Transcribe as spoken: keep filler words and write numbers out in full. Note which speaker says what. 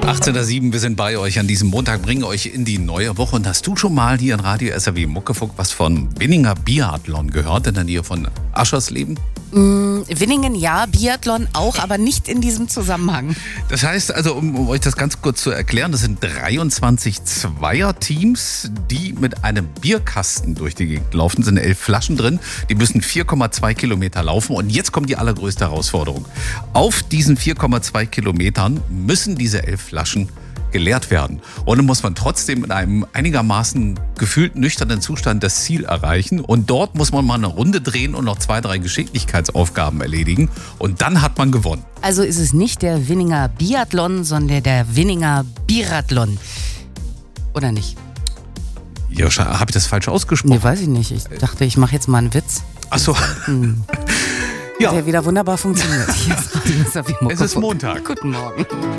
Speaker 1: achtzehn Uhr sieben, wir sind bei euch an diesem Montag, bringen euch in die neue Woche. Und hast du schon mal hier in Radio S R W Muckefuck was von Winninger Biathlon gehört, in der Nähe von Aschersleben?
Speaker 2: Mm, Winningen ja, Biathlon auch, aber nicht in diesem Zusammenhang.
Speaker 1: Das heißt also, um, um euch das ganz kurz zu erklären, das sind dreiundzwanzig Zweierteams, die mit einem Bierkasten durch die Gegend laufen. Es sind elf Flaschen drin, die müssen vier Komma zwei Kilometer laufen. Und jetzt kommt die allergrößte Herausforderung. Auf diesen vier Komma zwei Kilometern müssen diese elf Flaschen geleert werden. Und dann muss man trotzdem in einem einigermaßen gefühlt nüchternen Zustand das Ziel erreichen. Und dort muss man mal eine Runde drehen und noch zwei, drei Geschicklichkeitsaufgaben erledigen. Und dann hat man gewonnen.
Speaker 2: Also ist es nicht der Winninger Biathlon, sondern der Winninger Birathlon. Oder nicht?
Speaker 1: Ja, habe ich das falsch ausgesprochen?
Speaker 2: Nee, weiß ich nicht. Ich dachte, ich mache jetzt mal einen Witz.
Speaker 1: Ach so.
Speaker 2: Hm.
Speaker 1: Ja.
Speaker 2: Der wieder wunderbar funktioniert. Hier ist Radio S R W Muckefuck.
Speaker 1: Es ist Montag.
Speaker 2: Guten Morgen.